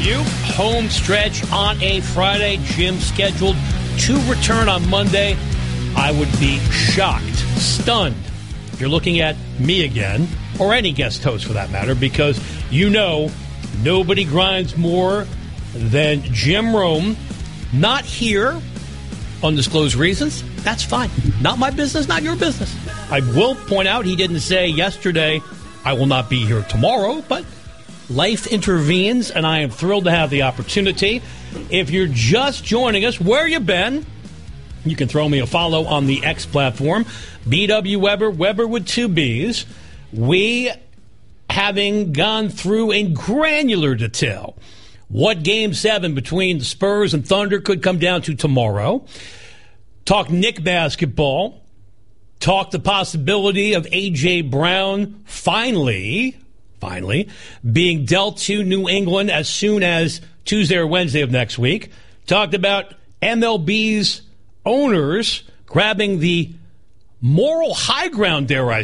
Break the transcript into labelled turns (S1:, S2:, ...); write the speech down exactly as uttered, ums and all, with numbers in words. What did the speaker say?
S1: you. Home stretch on a Friday. Jim scheduled to return on Monday. I would be shocked, stunned, if you're looking at me again, or any guest host for that matter, because you know nobody grinds more than Jim Rome. Not here, undisclosed reasons. That's fine. Not my business, not your business. I will point out he didn't say yesterday, I will not be here tomorrow, but life intervenes, and I am thrilled to have the opportunity. If you're just joining us, where you been? You can throw me a follow on the X platform, B W Weber, Weber with two B's. We, having gone through in granular detail what Game seven between the Spurs and Thunder could come down to tomorrow, talk Knick basketball, talk the possibility of A J. Brown finally, finally, being dealt to New England as soon as Tuesday or Wednesday of next week, talked about M L B's owners grabbing the moral high ground, dare I